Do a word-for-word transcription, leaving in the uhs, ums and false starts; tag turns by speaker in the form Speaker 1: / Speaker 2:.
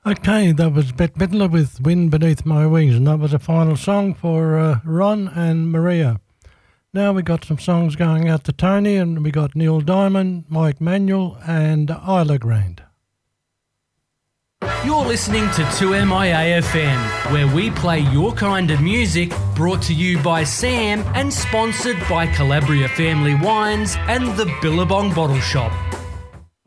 Speaker 1: Okay, that was Bette Midler with Wind Beneath My Wings, and that was a final song for uh, Ron and Maria. Now we got some songs going out to Tony, and we got Neil Diamond, Mike Manuel, and Isla Grande.
Speaker 2: You're listening to two M I A F M, where we play your kind of music, brought to you by Sam and sponsored by Calabria Family Wines and the Billabong Bottle Shop.